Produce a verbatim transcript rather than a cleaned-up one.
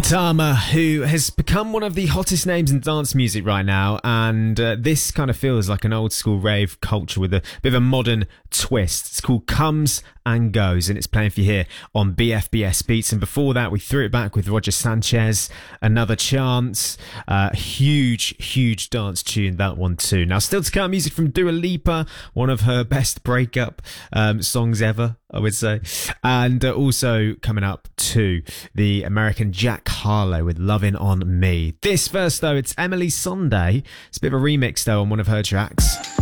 Itama, who has become one of the hottest names in dance music right now, and uh, this kind of feels like an old school rave culture with a bit of a modern twist. It's called Comes and Goes, and it's playing for you here on B F B S Beats. And before that, we threw it back with Roger Sanchez, Another Chance. Uh, huge, huge dance tune, that one too. Now, still to come, music from Dua Lipa, one of her best breakup um, songs ever, I would say. And uh, also coming up to the American Jack Harlow with Lovin' On Me. This first, though, it's Emily Sunday. It's a bit of a remix, though, on one of her tracks.